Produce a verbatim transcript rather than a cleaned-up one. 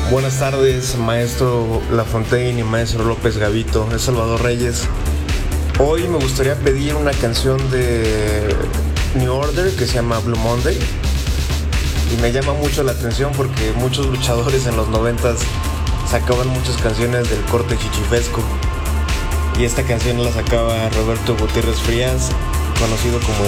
Buenas tardes, maestro Lafontaine y maestro López Gavito. Es Salvador Reyes. Hoy me gustaría pedir una canción de New Order que se llama Blue Monday. Y me llama mucho la atención porque muchos luchadores en los noventas sacaban muchas canciones del corte chichifesco. Y esta canción la sacaba Roberto Gutiérrez Frías, conocido como